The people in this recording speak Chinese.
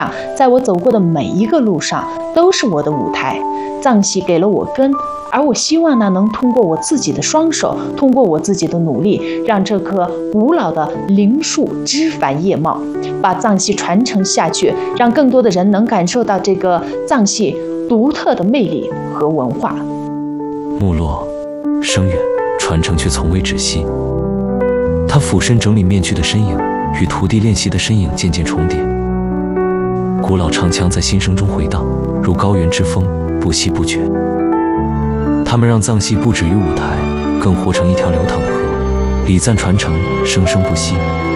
在我走过的每一个路上都是我的舞台。藏戏给了我根，而我希望呢，能通过我自己的双手，通过我自己的努力，让这棵古老的灵树枝繁叶茂，把藏戏传承下去，让更多的人能感受到这个藏戏独特的魅力和文化。 没落声远，传承却从未止息。他俯身整理面具的身影，与徒弟练习的身影渐渐重叠。古老唱腔在心声中回荡，如高原之风，不息不绝。他们让藏戏不止于舞台，更活成一条流淌的河，礼赞传承，生生不息。